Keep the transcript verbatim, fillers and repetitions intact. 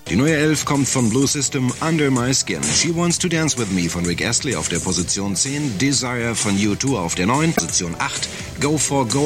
Die neue elf kommt von Blue System, Under My Skin. She Wants to Dance With Me von Rick Astley auf der Position zehn. Desire von U zwei auf der neun. Position acht. Go for Gold